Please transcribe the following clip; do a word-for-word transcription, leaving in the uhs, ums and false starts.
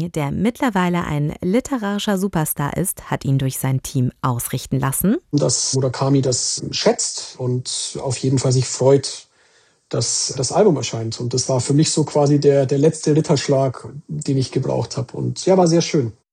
Murakami, der mittlerweile ein literarischer Superstar ist, hat ihn durch sein Team ausrichten lassen. Dass Murakami das schätzt und auf jeden Fall sich freut, dass das Album erscheint. Und das war für mich so quasi der, der letzte Ritterschlag, den ich gebraucht habe. Und ja, war sehr schön.